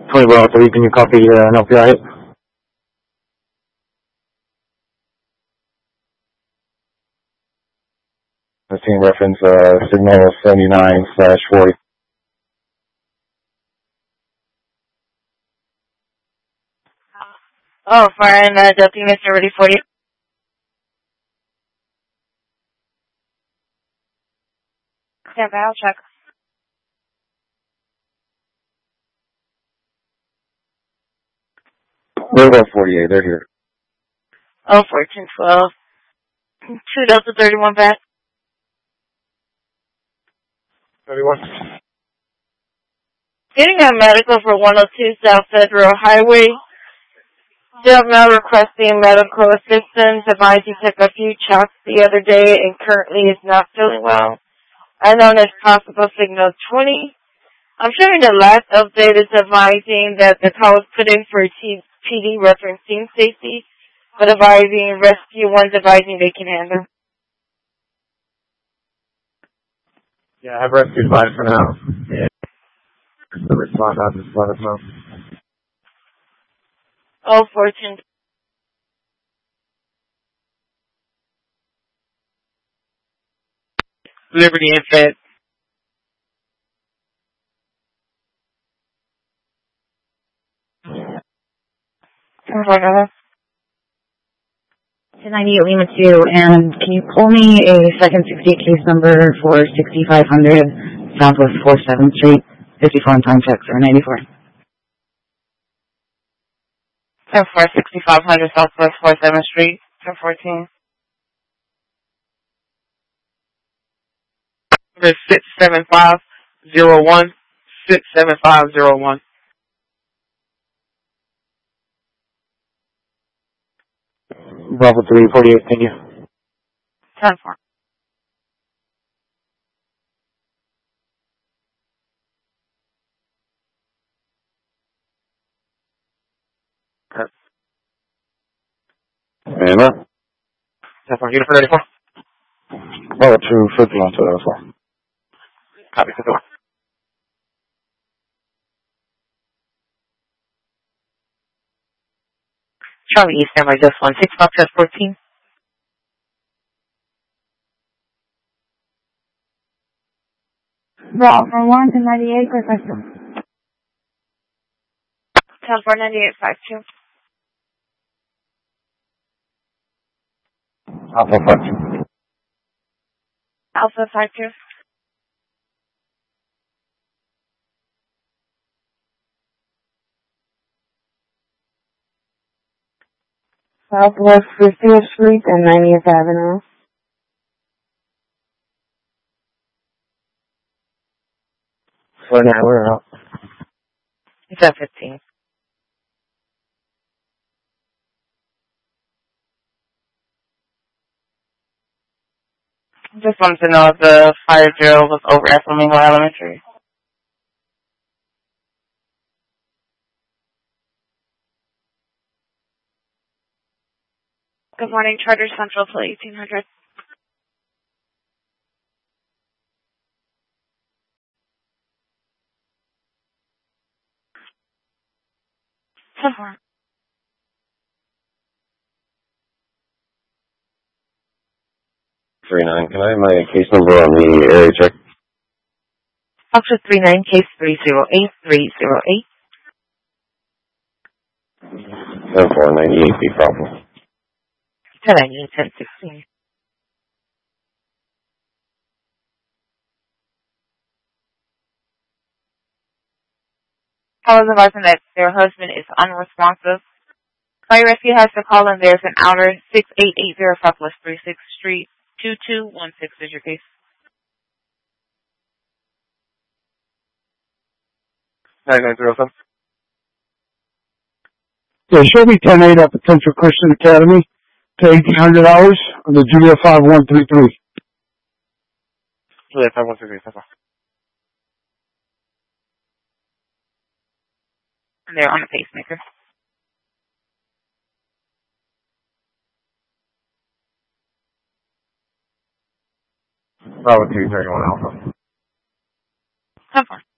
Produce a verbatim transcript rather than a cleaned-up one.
twenty Bravo three, can you copy uh, an L P I hit? fifteen reference, uh, signal seventy-nine slash forty. Oh, fine, uh, Delta units are ready for you. Yeah, I'll check. We're about forty-eight, they're here. Oh, fourteen twelve. two Delta thirty-one back. thirty-one. Getting a medical for one oh two South Federal Highway. Still now requesting medical assistance. Advised he took a few shots the other day and currently is not feeling well. Unknown as possible signal twenty. I'm showing the last update is advising that the call was put in for T- PD referencing safety, but advising rescue one's advising they can handle. Yeah, I have rescued fine for now. Yeah. The response, I'll just let us know. Oh, fourteen. Liberty Infant. ten ninety-eight Lima two, and can you pull me a second sixty case number for sixty-five hundred Southwest forty-seventh Street, fifty-four on time check, seven ninety-four. ten four, sixty-five hundred Southwest forty-seventh Street, ten fourteen. six seven five zero one, six seven five zero one. Bravo three, forty-eight, thank you. ten four. And uh, ten four, unit for thirty-four. Bravo two, fifty on to that four. Copy, ten four. Charlie East, standby just one six Fox at fourteen. Bravo one, ten ninety-eight, Professor. ten four, ninety-eight five two. Alpha five two. Alpha five two. Southwest fiftieth Street and ninetieth Avenue. For now, we're out. It's at fifteen. Just wanted to know if the fire drill was over at Flamingo Elementary. Good morning, Charter Central to eighteen hundred. ten four. three nine, can I have my case number on the area check? Foxtrot three nine, case three zero eight three zero eight. ten four, ninety-eight, B problem. ten ninety-eight, ten sixteen. I was advising that their husband is unresponsive. Fire rescue has to call in. There's an outer six eight eight zero Southwest thirty-sixth Street, two two one six is your case. nine nine zero seven. Yeah, show me ten eight at Potential Christian Academy to eighteen hundred dollars on the Julia five one three three. Julia five one three three, ten four. And they're on a pacemaker. Bravo two, thirty-one Alpha. ten four.